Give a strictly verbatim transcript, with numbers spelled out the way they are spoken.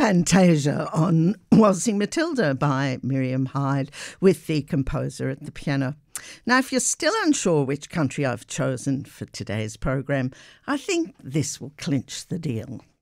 Fantasia on Waltzing Matilda by Miriam Hyde with the composer at the piano. Now, if you're still unsure which country I've chosen for today's program, I think this will clinch the deal.